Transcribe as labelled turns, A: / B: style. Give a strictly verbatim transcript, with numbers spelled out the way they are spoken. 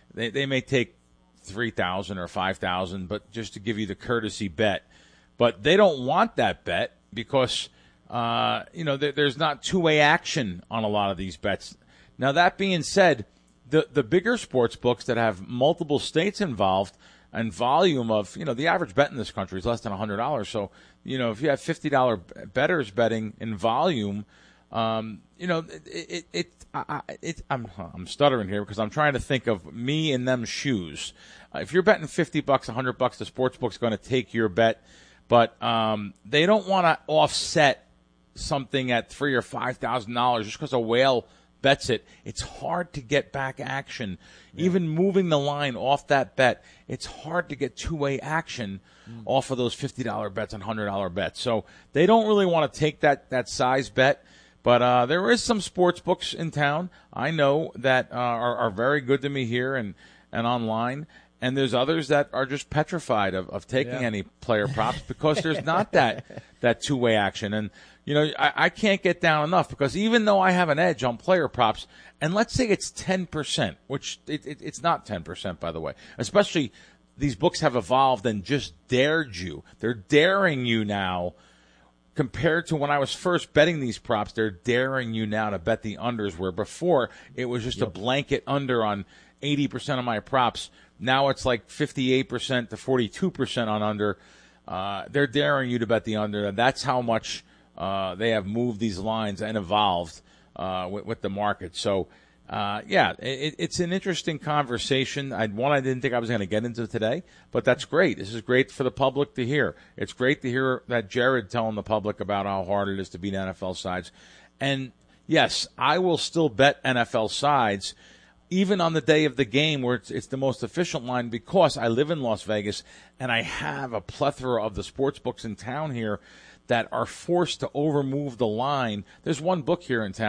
A: they, they may take three thousand or five thousand, but just to give you the courtesy bet. But they don't want that bet because, uh, you know, there, there's not two-way action on a lot of these bets. Now, that being said, the, the bigger sports books that have multiple states involved and volume of, you know, the average bet in this country is less than one hundred dollars. So, you know, if you have fifty dollars bettors betting in volume, um, you know, it, it, it, I, it I'm, I'm stuttering here because I'm trying to think of me in them shoes. Uh, if you're betting fifty bucks, one hundred bucks, the sports book's going to take your bet, but um, they don't want to offset something at three or five thousand dollars just because a whale bets it. It's hard to get back action. Yeah. Even moving the line off that bet, it's hard to get two-way action mm. off of those fifty dollars bets and one hundred dollars bets. So they don't really want to take that, that size bet. But uh, there is some sports books in town I know that uh, are, are very good to me here and, and online. And there's others that are just petrified of, of taking yeah. any player props because there's not that that two-way action. And, you know, I, I can't get down enough because even though I have an edge on player props, and let's say it's ten percent, which it, it, it's not ten percent, by the way, especially these books have evolved and just dared you. They're daring you now compared to when I was first betting these props. They're daring you now to bet the unders where before it was just yep. a blanket under on eighty percent of my props. Now it's like fifty-eight percent to forty-two percent on under. Uh, they're daring you to bet the under. And that's how much uh, they have moved these lines and evolved uh, with, with the market. So, uh, yeah, it, it's an interesting conversation. I, one I didn't think I was going to get into today, but that's great. This is great for the public to hear. It's great to hear that Jared telling the public about how hard it is to beat N F L sides. And, yes, I will still bet N F L sides even on the day of the game where it's, it's the most efficient line because I live in Las Vegas and I have a plethora of the sports books in town here that are forced to overmove the line. There's one book here in town